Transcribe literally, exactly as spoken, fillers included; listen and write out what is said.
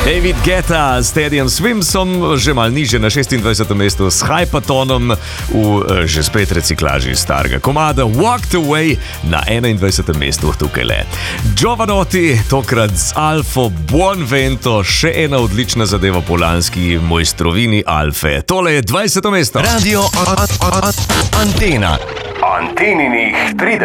David Guetta s Teddyjem Swimsom, že mal niže na šestindvajsetem mestu s Hypatonom v že spet reciklaži starega komada Walked Away na enaindvajsetem mestu tukaj le. Giovanotti, tokrat z Alfo Buonvento, še ena odlična zadeva po lanski mojstrovini Alfe. Tole je dvajseto mesto. Radio Antena. Anteninih trideset.